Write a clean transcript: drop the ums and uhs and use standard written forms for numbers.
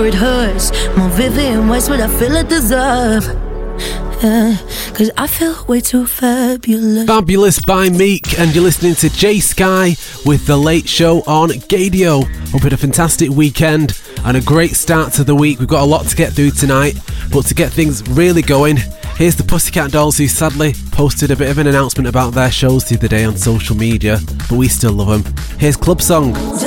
whenever it hurts. More vivid and what's what I feel I deserve. Cause I feel way too fabulous. Fabulous by Meek, and you're listening to Jay Sky with The Late Show on Gadio. Hope you had a fantastic weekend and a great start to the week. We've got a lot to get through tonight, but to get things really going, here's the Pussycat Dolls, who sadly posted a bit of an announcement about their shows the other day on social media, but we still love them. Here's Club Song.